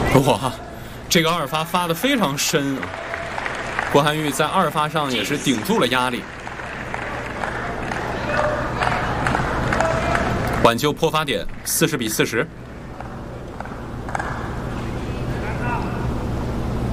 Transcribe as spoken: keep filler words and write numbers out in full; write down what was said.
哇，这个二发发得非常深啊！郭涵玉在二发上也是顶住了压力，挽救破发点，四十比四十。